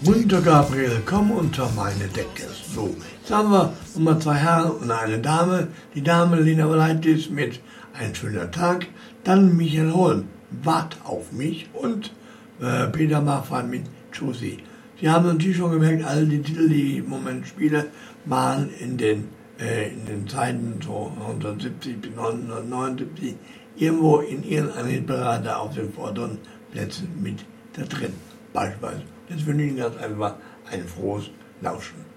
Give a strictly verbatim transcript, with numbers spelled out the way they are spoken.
Munter Gabriel, komm unter meine Decke. So, jetzt haben wir nochmal zwei Herren und eine Dame. Die Dame Lena Wollheitlis mit Ein schöner Tag. Dann Michael Holm, Wart auf mich. Und äh, Peter Maffay mit Josie. Sie haben natürlich schon gemerkt, alle die Titel, die ich im Moment spiele, waren in den, äh, in den Zeiten so neunzehnhundertsiebzig bis neunzehnhundertneunundsiebzig irgendwo in irgendeinem Hitparade auf den vorderen Plätzen mit da drin. Beispielsweise. Jetzt wünsche ich Ihnen ganz einfach ein frohes Lauschen.